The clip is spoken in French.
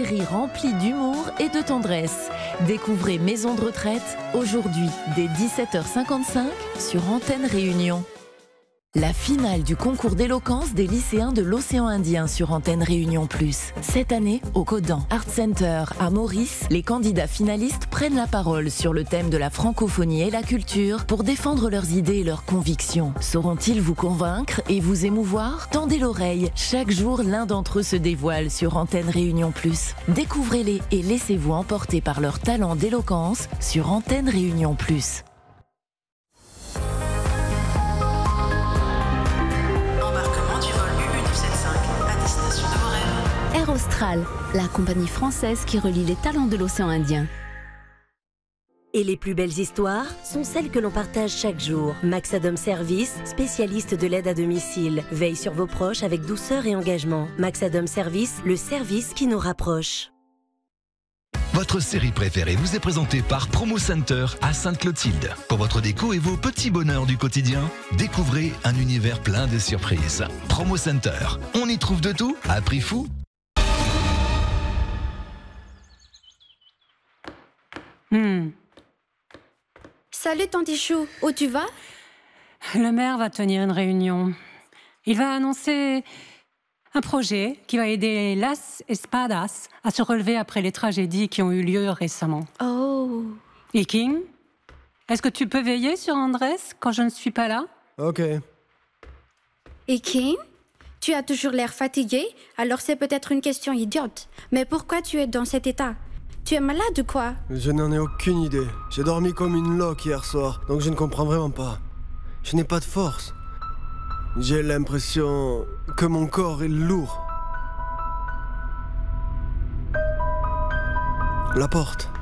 série remplie d'humour et de tendresse. Découvrez Maison de retraite, aujourd'hui, dès 17h55 sur Antenne Réunion. La finale du concours d'éloquence des lycéens de l'océan Indien sur Antenne Réunion Plus. Cette année, au Codan Art Center à Maurice, les candidats finalistes prennent la parole sur le thème de la francophonie et la culture pour défendre leurs idées et leurs convictions. Sauront-ils vous convaincre et vous émouvoir ? Tendez l'oreille. Chaque jour, l'un d'entre eux se dévoile sur Antenne Réunion Plus. Découvrez-les et laissez-vous emporter par leur talent d'éloquence sur Antenne Réunion Plus. Air Austral, la compagnie française qui relie les talents de l'océan Indien. Et les plus belles histoires sont celles que l'on partage chaque jour. Maxadom Service, spécialiste de l'aide à domicile, veille sur vos proches avec douceur et engagement. Maxadom Service, le service qui nous rapproche. Votre série préférée vous est présentée par Promo Center à Sainte-Clotilde. Pour votre déco et vos petits bonheurs du quotidien, découvrez un univers plein de surprises. Promo Center, on y trouve de tout à prix fou. Salut Tanti Chou, où tu vas? Le maire va tenir une réunion. Il va annoncer un projet qui va aider Las Espadas à se relever après les tragédies qui ont eu lieu récemment. Oh. Et King, est-ce que tu peux veiller sur Andrés quand je ne suis pas là? Ok. Et King, tu as toujours l'air fatigué, alors c'est peut-être une question idiote. Mais pourquoi tu es dans cet état? Tu es malade ou quoi? Je n'en ai aucune idée. J'ai dormi comme une loque hier soir, donc je ne comprends vraiment pas. Je n'ai pas de force. J'ai l'impression que mon corps est lourd. La porte.